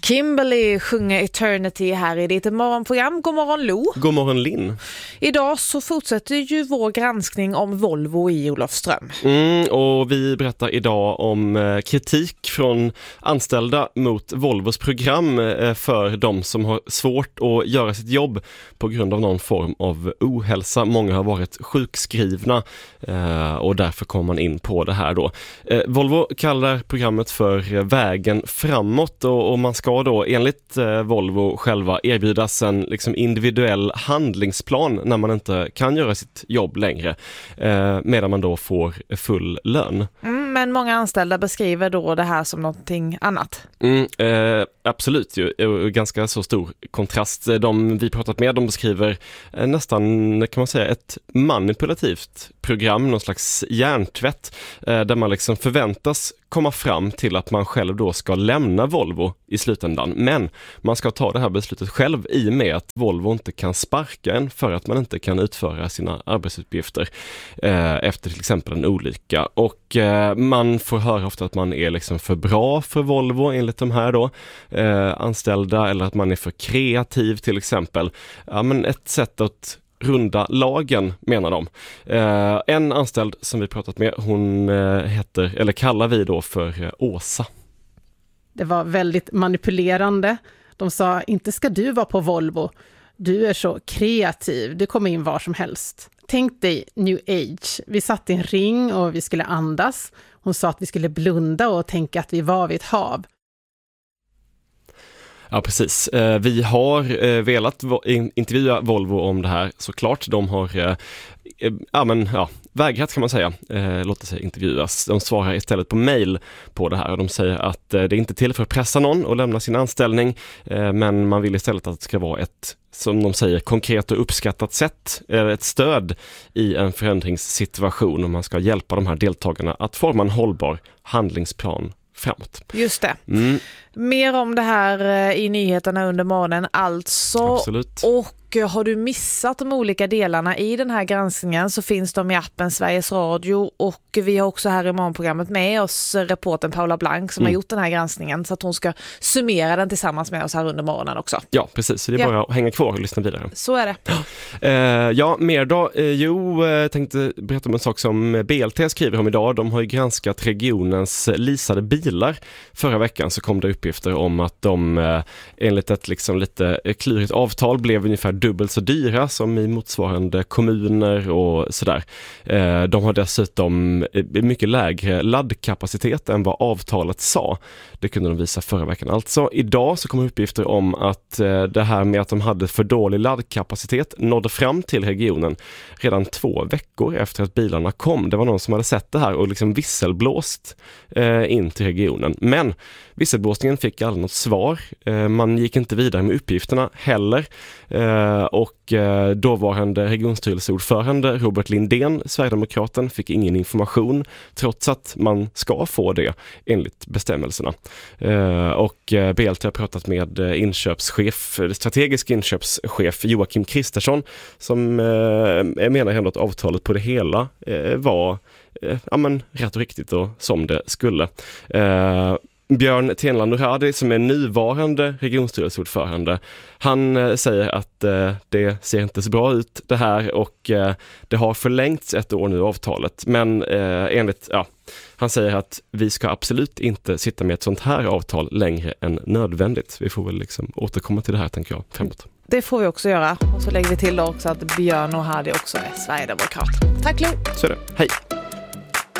Kimberly sjunger Eternity här i ditt morgonprogram. God morgon Lo. God morgon Linn. Idag så fortsätter ju vår granskning om Volvo i Olofström. Och vi berättar idag om kritik från anställda mot Volvos program för de som har svårt att göra sitt jobb på grund av någon form av ohälsa. Många har varit sjukskrivna och därför kommer man in på det här då. Volvo kallar programmet för vägen framåt och man ska då enligt Volvo själva erbjudas en liksom individuell handlingsplan när man inte kan göra sitt jobb längre medan man då får full lön. Men många anställda beskriver då det här som någonting annat. Absolut ju, ganska så stor kontrast. De vi pratat med, de beskriver nästan kan man säga ett manipulativt program, någon slags hjärntvätt där man liksom förväntas komma fram till att man själv då ska lämna Volvo i slutändan. Men man ska ta det här beslutet själv i och med att Volvo inte kan sparka en för att man inte kan utföra sina arbetsuppgifter efter till exempel en olycka. Och man får höra ofta att man är liksom för bra för Volvo enligt de här då anställda, eller att man är för kreativ till exempel. Ja, men ett sätt att runda lagen, menar de. En anställd som vi pratat med, hon heter, eller kallar vi då för Åsa. Det var väldigt manipulerande. De sa, inte ska du vara på Volvo. Du är så kreativ, du kommer in var som helst. Tänk dig New Age. Vi satt i en ring och vi skulle andas. Hon sa att vi skulle blunda och tänka att vi var vid ett hav. Ja, precis. Vi har velat intervjua Volvo om det här såklart. De har vägrat kan man säga, låta sig intervjuas. De svarar istället på mejl på det här och de säger att det är inte till för att pressa någon och lämna sin anställning, men man vill istället att det ska vara ett, som de säger, konkret och uppskattat sätt, ett stöd i en förändringssituation, och man ska hjälpa de här deltagarna att forma en hållbar handlingsplan framåt. Just det. Mer om det här i nyheterna under morgonen alltså. Absolut. Och har du missat de olika delarna i den här granskningen så finns de i appen Sveriges Radio, och vi har också här i morgonprogrammet med oss reportern Paula Blank som har gjort den här granskningen, så att hon ska summera den tillsammans med oss här under morgonen också. Ja, precis. Så det är bara att hänga kvar och lyssna vidare. Så är det. Mer då. Tänkte berätta om en sak som BLT skriver om idag. De har ju granskat regionens leasade bilar. Förra veckan så kom det uppgifter om att de enligt ett liksom lite klurigt avtal blev ungefär dubbelt så dyra som i motsvarande kommuner och sådär. De har dessutom mycket lägre laddkapacitet än vad avtalet sa. Det kunde de visa förra veckan. Alltså idag så kommer uppgifter om att det här med att de hade för dålig laddkapacitet nådde fram till regionen redan 2 veckor efter att bilarna kom. Det var någon som hade sett det här och liksom visselblåst in till regionen. Men visselblåsningen fick aldrig något svar. Man gick inte vidare med uppgifterna heller. Och dåvarande regionstyrelseordförande Robert Lindén, Sverigedemokraten, fick ingen information trots att man ska få det enligt bestämmelserna. Och BLT har pratat med strategisk inköpschef Joakim Kristersson som menar ändå att avtalet på det hela var rätt och riktigt och som det skulle. Björn Tenland Noradi som är nuvarande regionstyrelseordförande, han säger att det ser inte så bra ut det här, och det har förlängts 1 år nu avtalet, men han säger att vi ska absolut inte sitta med ett sånt här avtal längre än nödvändigt. Vi får väl liksom återkomma till det här, tänker jag, framåt. Det får vi också göra, och så lägger vi till också att Björn Noradi också är Sverigedemokrat. Tack Lo! Så är det. Hej!